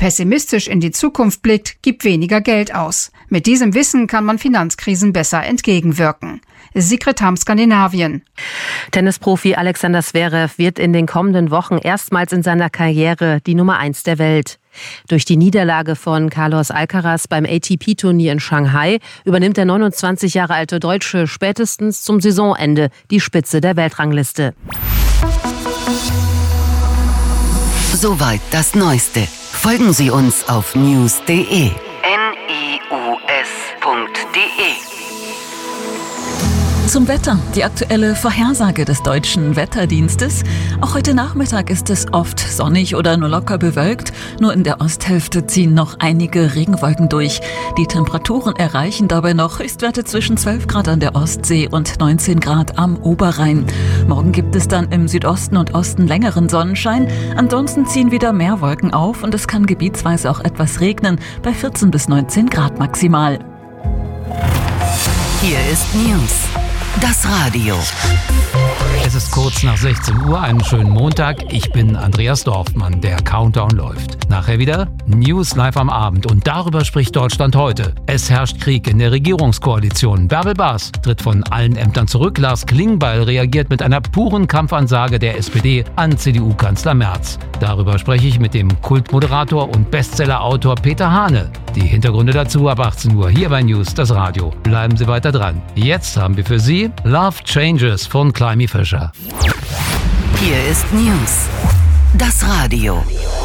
pessimistisch in die Zukunft blickt, gibt weniger Geld aus. Mit diesem Wissen kann man Finanzkrisen besser entgegenwirken. Sigrid Hamm, Skandinavien. Tennisprofi Alexander Zverev wird in den kommenden Wochen erstmals in seiner Karriere die Nummer 1 der Welt. Durch die Niederlage von Carlos Alcaraz beim ATP-Turnier in Shanghai übernimmt der 29 Jahre alte Deutsche spätestens zum Saisonende die Spitze der Weltrangliste. Soweit das Neueste. Folgen Sie uns auf news.de. Zum Wetter, die aktuelle Vorhersage des Deutschen Wetterdienstes. Auch heute Nachmittag ist es oft sonnig oder nur locker bewölkt. Nur in der Osthälfte ziehen noch einige Regenwolken durch. Die Temperaturen erreichen dabei noch Höchstwerte zwischen 12 Grad an der Ostsee und 19 Grad am Oberrhein. Morgen gibt es dann im Südosten und Osten längeren Sonnenschein. Ansonsten ziehen wieder mehr Wolken auf und es kann gebietsweise auch etwas regnen, bei 14 bis 19 Grad maximal. Hier ist News. Das Radio. Es ist kurz nach 16 Uhr, einen schönen Montag. Ich bin Andreas Dorfmann, der Countdown läuft. Nachher wieder News live am Abend und darüber spricht Deutschland heute. Es herrscht Krieg in der Regierungskoalition. Bärbel Baas tritt von allen Ämtern zurück. Lars Klingbeil reagiert mit einer puren Kampfansage der SPD an CDU-Kanzler Merz. Darüber spreche ich mit dem Kultmoderator und Bestsellerautor Peter Hane. Die Hintergründe dazu ab 18 Uhr hier bei News, das Radio. Bleiben Sie weiter dran. Jetzt haben wir für Sie Love Changes von Climie Fischer. Hier ist News, das Radio.